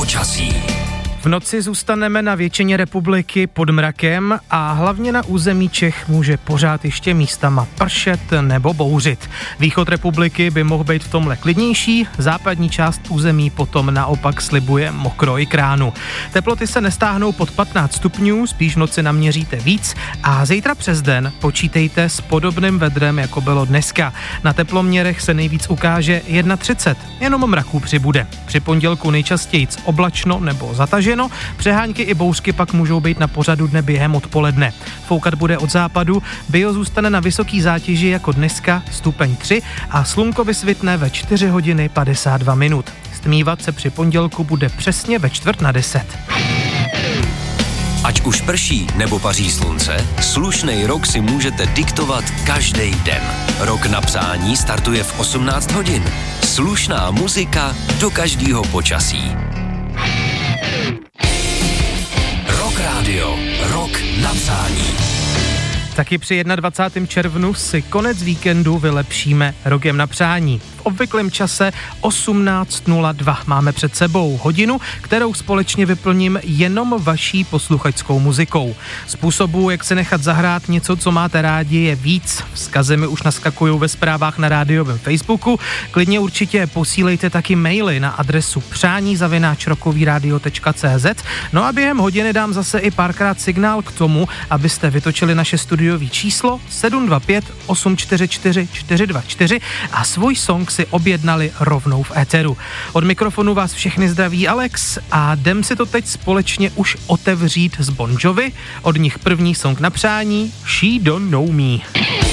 počasí. V noci zůstaneme na většině republiky pod mrakem a hlavně na území Čech může pořád ještě místama pršet nebo bouřit. Východ republiky by mohl být v tomhle klidnější, západní část území potom naopak slibuje mokro i kránu. Teploty se nestáhnou pod 15 stupňů, spíš v noci naměříte víc a zítra přes den počítejte s podobným vedrem, jako bylo dneska. Na teploměrech se nejvíc ukáže 31, jenom mraků přibude. Při pondělku nejčastěji oblačno nebo zataženo, přehánky i bouřky pak můžou být na pořadu dne během odpoledne. Foukat bude od západu, bio zůstane na vysoký zátěži jako dneska stupeň 3 a slunko vysvitne ve 4 hodiny 52 minut. Stmívat se při pondělku bude přesně ve 9:45. Ať už prší nebo paří slunce, slušnej rok si můžete diktovat každý den. Rok na psání startuje v 18 hodin. Slušná muzika do každého počasí. Rock Radio. Rok na psání. Taky při 21. červnu si konec víkendu vylepšíme rokem na přání. V obvyklém čase 18:02 máme před sebou hodinu, kterou společně vyplním jenom vaší posluchačskou muzikou. Způsobů, jak se nechat zahrát něco, co máte rádi, je víc. Vzkazy mi už naskakují ve zprávách na rádiovém Facebooku. Klidně určitě posílejte taky maily na adresu přání@rockovyradio.cz. No a během hodiny dám zase i párkrát signál k tomu, abyste vytočili naše studiový číslo 725 844 424 a svůj song si objednali rovnou v éteru. Od mikrofonu vás všechny zdraví Alex a jdem si to teď společně už otevřít z Bon Jovi. Od nich první song na přání She Don't Know Me.